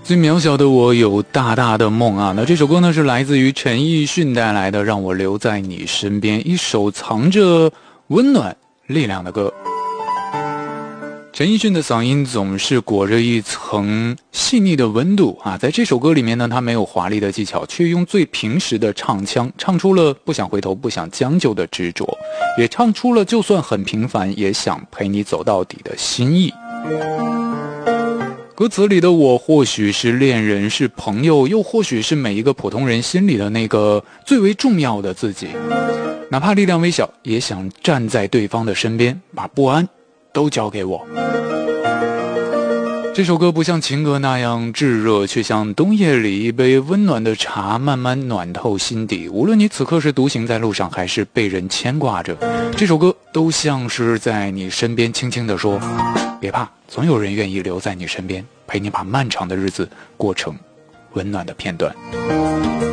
最渺小的我有大大的梦啊。那这首歌呢是来自于陈奕迅带来的《让我留在你身边》，一首藏着温暖力量的歌。陈奕迅的嗓音总是裹着一层细腻的温度啊，在这首歌里面呢，他没有华丽的技巧，却用最平实的唱腔唱出了不想回头不想将就的执着，也唱出了就算很平凡也想陪你走到底的心意。歌词里的我或许是恋人，是朋友，又或许是每一个普通人心里的那个最为重要的自己，哪怕力量微小，也想站在对方的身边，把不安都交给我。这首歌不像情歌那样炙热，却像冬夜里一杯温暖的茶，慢慢暖透心底。无论你此刻是独行在路上，还是被人牵挂着，这首歌都像是在你身边轻轻地说，别怕，总有人愿意留在你身边，陪你把漫长的日子过成温暖的片段。